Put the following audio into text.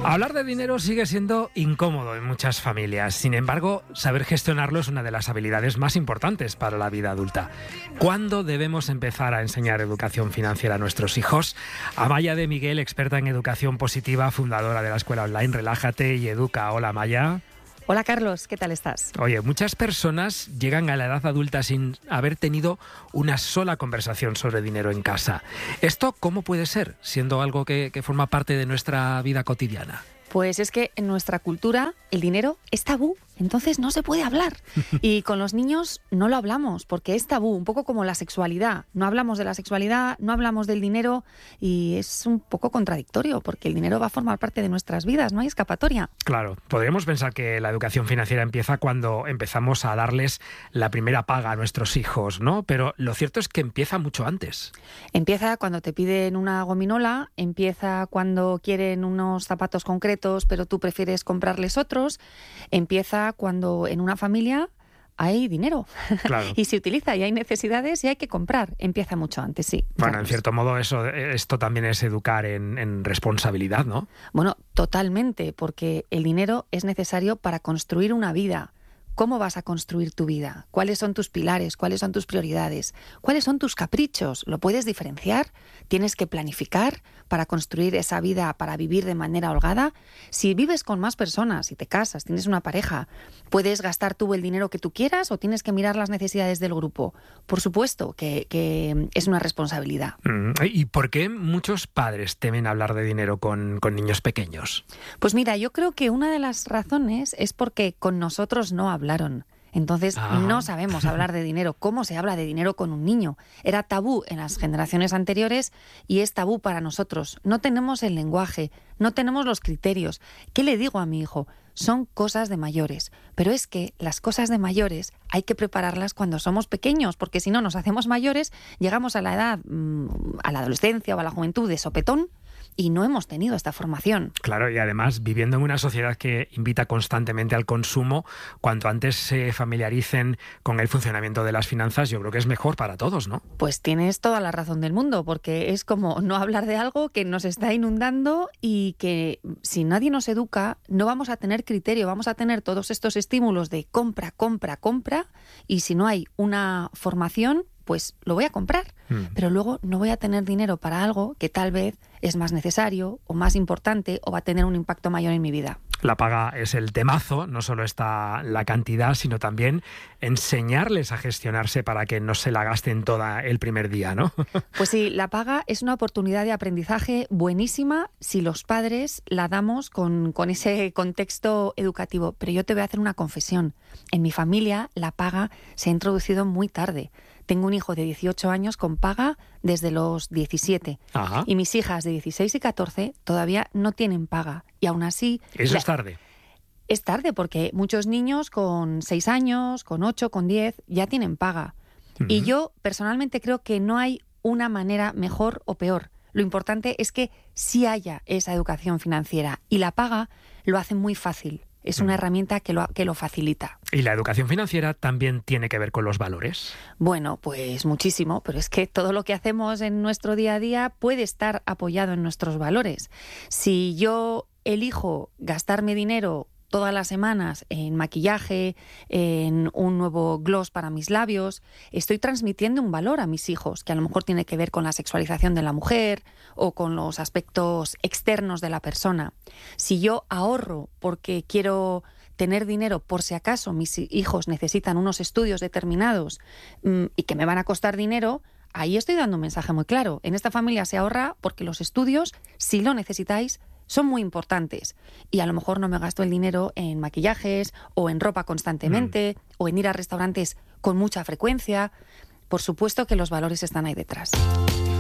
Hablar de dinero sigue siendo incómodo en muchas familias. Sin embargo, saber gestionarlo es una de las habilidades más importantes para la vida adulta. ¿Cuándo debemos empezar a enseñar educación financiera a nuestros hijos? Amaya de Miguel, experta en educación positiva, fundadora de la escuela online Relájate y Educa. Hola, Amaya. Hola Carlos, ¿qué tal estás? Oye, muchas personas llegan a la edad adulta sin haber tenido una sola conversación sobre dinero en casa. ¿Esto cómo puede ser, siendo algo que forma parte de nuestra vida cotidiana? Pues es que en nuestra cultura el dinero es tabú, entonces no se puede hablar. Y con los niños no lo hablamos porque es tabú, un poco como la sexualidad. No hablamos de la sexualidad, no hablamos del dinero y es un poco contradictorio porque el dinero va a formar parte de nuestras vidas, no hay escapatoria. Claro, podríamos pensar que la educación financiera empieza cuando empezamos a darles la primera paga a nuestros hijos, ¿no? Pero lo cierto es que empieza mucho antes. Empieza cuando te piden una gominola, empieza cuando quieren unos zapatos concretos, pero tú prefieres comprarles otros, empieza cuando en una familia hay dinero. Claro. Y se utiliza y hay necesidades y hay que comprar. Empieza mucho antes, sí. Bueno, Carlos. en cierto modo esto también es educar en responsabilidad, ¿no? Bueno, totalmente, porque el dinero es necesario para construir una vida. ¿Cómo vas a construir tu vida? ¿Cuáles son tus pilares? ¿Cuáles son tus prioridades? ¿Cuáles son tus caprichos? ¿Lo puedes diferenciar? ¿Tienes que planificar para construir esa vida, para vivir de manera holgada? Si vives con más personas, si te casas, tienes una pareja, ¿puedes gastar tú el dinero que tú quieras o tienes que mirar las necesidades del grupo? Por supuesto que es una responsabilidad. ¿Y por qué muchos padres temen hablar de dinero con niños pequeños? Pues mira, yo creo que una de las razones es porque con nosotros no hablaron. Entonces no sabemos hablar de dinero. ¿Cómo se habla de dinero con un niño? Era tabú en las generaciones anteriores y es tabú para nosotros. No tenemos el lenguaje, no tenemos los criterios. ¿Qué le digo a mi hijo? Son cosas de mayores. Pero es que las cosas de mayores hay que prepararlas cuando somos pequeños, porque si no nos hacemos mayores, llegamos a la edad, a la adolescencia o a la juventud de sopetón, y no hemos tenido esta formación. Claro, y además viviendo en una sociedad que invita constantemente al consumo, cuanto antes se familiaricen con el funcionamiento de las finanzas, yo creo que es mejor para todos, ¿no? Pues tienes toda la razón del mundo, porque es como no hablar de algo que nos está inundando y que si nadie nos educa no vamos a tener criterio, vamos a tener todos estos estímulos de compra, compra, compra, y si no hay una formación, pues lo voy a comprar, pero luego no voy a tener dinero para algo que tal vez es más necesario o más importante o va a tener un impacto mayor en mi vida. La paga es el temazo, no solo está la cantidad, sino también enseñarles a gestionarse para que no se la gasten toda el primer día, ¿no? Pues sí, la paga es una oportunidad de aprendizaje buenísima si los padres la damos con ese contexto educativo. Pero yo te voy a hacer una confesión. En mi familia la paga se ha introducido muy tarde. Tengo un hijo de 18 años con paga desde los 17. Ajá. Y mis hijas de 16 y 14 todavía no tienen paga. Y aún así... Eso es tarde. Es tarde porque muchos niños con 6 años, con 8, con 10 ya tienen paga. Y yo personalmente creo que no hay una manera mejor o peor. Lo importante es que sí haya esa educación financiera. Y la paga lo hace muy fácil. Es una herramienta que lo facilita. ¿Y la educación financiera también tiene que ver con los valores? Bueno, pues muchísimo, pero es que todo lo que hacemos en nuestro día a día puede estar apoyado en nuestros valores. Si yo elijo gastarme dinero todas las semanas en maquillaje, en un nuevo gloss para mis labios, estoy transmitiendo un valor a mis hijos, que a lo mejor tiene que ver con la sexualización de la mujer o con los aspectos externos de la persona. Si yo ahorro porque quiero tener dinero por si acaso mis hijos necesitan unos estudios determinados y que me van a costar dinero, ahí estoy dando un mensaje muy claro. En esta familia se ahorra porque los estudios, si lo necesitáis, son muy importantes y a lo mejor no me gasto el dinero en maquillajes o en ropa constantemente o en ir a restaurantes con mucha frecuencia. Por supuesto que los valores están ahí detrás.